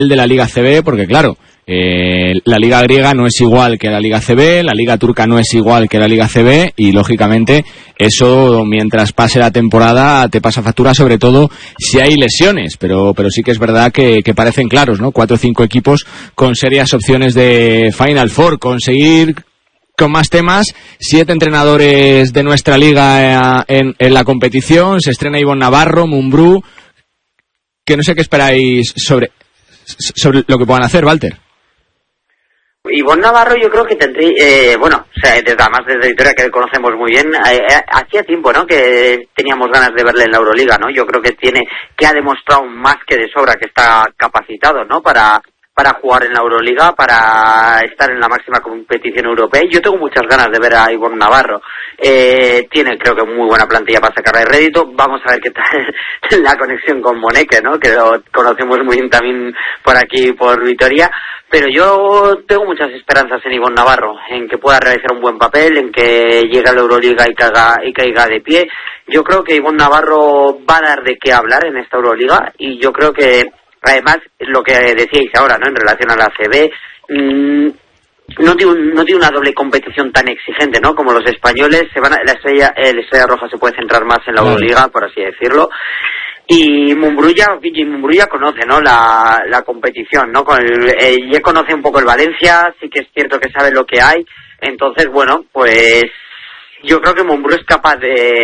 de la Liga CB, porque claro, la Liga griega no es igual que la Liga CB, la Liga turca no es igual que la Liga CB, y lógicamente eso, mientras pase la temporada, te pasa factura, sobre todo si hay lesiones, pero sí que es verdad que parecen claros, ¿no? 4 o 5 equipos con serias opciones de Final Four, conseguir con más temas, 7 entrenadores de nuestra liga en la competición, se estrena Ivonne Navarro, Mumbrú, que no sé qué esperáis sobre lo que puedan hacer, Walter. Ivonne Navarro yo creo que tendría, desde Vitoria, que conocemos muy bien, hacía tiempo, ¿no?, que teníamos ganas de verle en la Euroliga, ¿no? Yo creo que ha demostrado más que de sobra que está capacitado, ¿no?, para jugar en la Euroliga, para estar en la máxima competición europea. Yo tengo muchas ganas de ver a Ivonne Navarro. Tiene, creo que, muy buena plantilla para sacarle rédito. Vamos a ver qué tal la conexión con Moneke, ¿no?, que lo conocemos muy bien también por aquí, por Vitoria. Pero yo tengo muchas esperanzas en Ivonne Navarro, en que pueda realizar un buen papel, en que llegue a la Euroliga y caiga de pie. Yo creo que Ivonne Navarro va a dar de qué hablar en esta Euroliga, y yo creo que, además, lo que decíais ahora, ¿no?, en relación a la CB, no tiene una doble competición tan exigente, ¿no?, como los españoles. La Estrella Roja se puede centrar más en la Euroliga, por así decirlo. Y Mumbrú ya conoce, ¿no?, la competición, ¿no? Ya conoce un poco el Valencia, sí que es cierto que sabe lo que hay. Entonces, bueno, pues yo creo que Mumbrú es capaz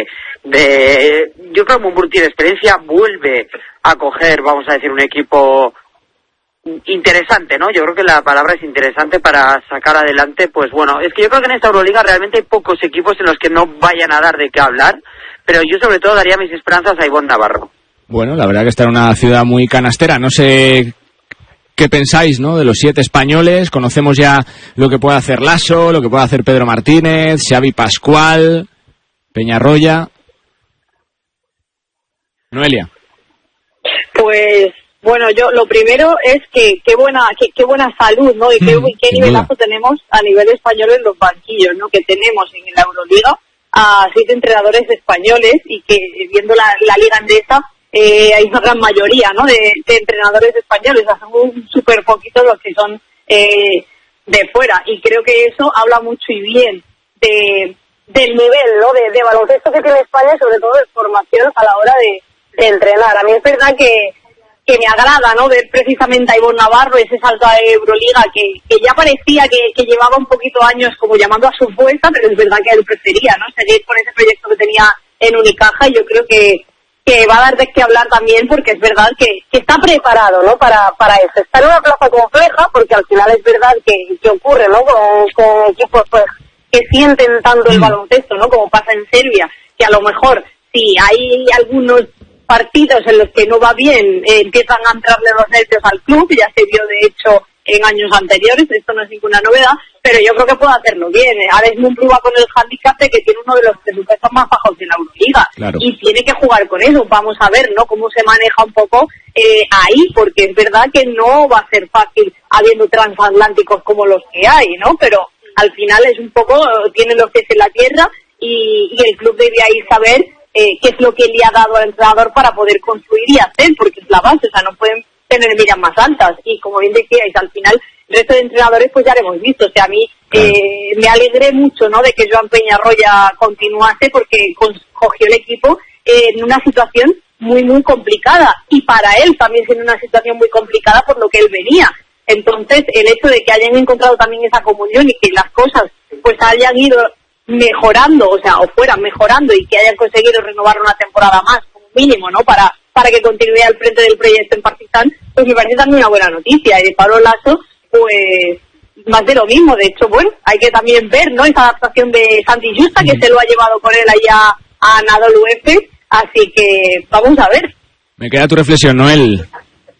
yo creo que Mumbrú tiene experiencia, vuelve a coger, vamos a decir, un equipo interesante, ¿no? Yo creo que la palabra es interesante para sacar adelante. Pues bueno, es que yo creo que en esta Euroliga realmente hay pocos equipos en los que no vayan a dar de qué hablar, pero yo sobre todo daría mis esperanzas a Ivonne Navarro. Bueno, la verdad que está en una ciudad muy canastera. No sé qué pensáis, ¿no?, de los 7 españoles. Conocemos ya lo que puede hacer Lasso, lo que puede hacer Pedro Martínez, Xavi Pascual, Peñarroya. Noelia. Pues bueno, yo lo primero es que qué buena salud, ¿no?, y qué nivelazo tenemos a nivel español en los banquillos, ¿no?, que tenemos en la Euroliga a 7 entrenadores españoles, y que viendo la liga andesa hay una gran mayoría, ¿no?, de entrenadores españoles. Son súper poquitos los que son de fuera, y creo que eso habla mucho y bien del nivel, ¿no?, de baloncesto que tiene España, y sobre todo de formación a la hora de entrenar. A mí es verdad que me agrada, ¿no?, ver precisamente a Ivonne Navarro, ese salto a Euroliga que ya parecía que llevaba un poquito años como llamando a su puerta, pero es verdad que él prefería, ¿no?, seguir con ese proyecto que tenía en Unicaja. Y yo creo que va a dar de qué hablar también, porque es verdad que está preparado, ¿no?, para eso. Está en una plaza compleja, porque al final es verdad que ocurre, ¿no?, con equipos pues que sienten tanto el baloncesto, ¿no?, como pasa en Serbia, que a lo mejor si hay algunos partidos en los que no va bien, empiezan a entrarle los nervios al club. Ya se vio, de hecho, en años anteriores, esto no es ninguna novedad, pero yo creo que puede hacerlo bien. Alex Mumbrú va con el hándicap de que tiene uno de los presupuestos más bajos de la Euroliga, claro, y tiene que jugar con eso. Vamos a ver, ¿no?, cómo se maneja un poco ahí, porque es verdad que no va a ser fácil habiendo transatlánticos como los que hay, ¿no?, pero al final es un poco, tiene los pies en la tierra, y el club debe ahí saber qué es lo que le ha dado al entrenador para poder construir y hacer, porque es la base. O sea, no pueden tener miras más altas. Y como bien decíais, al final el resto de entrenadores pues ya lo hemos visto. O sea, a mí me alegré mucho, ¿no?, de que Joan Peñarroya continuase, porque cogió el equipo en una situación muy, muy complicada, y para él también siendo una situación muy complicada por lo que él venía. Entonces, el hecho de que hayan encontrado también esa comunión y que las cosas pues hayan ido mejorando, o sea, o fueran mejorando, y que hayan conseguido renovar una temporada más, como mínimo, ¿no?, para que continúe al frente del proyecto en Partizan, pues me parece también una buena noticia. Y de Pablo Lasso, pues más de lo mismo. De hecho, bueno, hay que también ver, ¿no?, esa adaptación de Santi Justa, que se lo ha llevado con él allá a Anadolu Efes, así que vamos a ver. Me queda tu reflexión, Noel.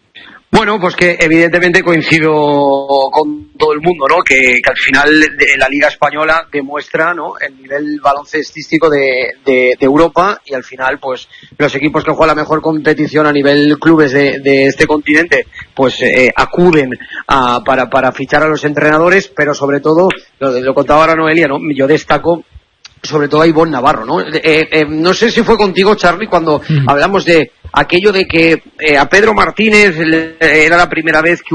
Bueno, pues que evidentemente coincido con todo el mundo, ¿no?, que al final la Liga Española demuestra, ¿no?, el nivel baloncestístico de Europa, y al final pues los equipos que juegan la mejor competición a nivel clubes de este continente pues acuden para fichar a los entrenadores, pero sobre todo, lo contaba ahora Noelia, ¿no?, yo destaco sobre todo a Ivonne Navarro, ¿no? No sé si fue contigo, Charly, cuando hablamos de aquello de que a Pedro Martínez era la primera vez que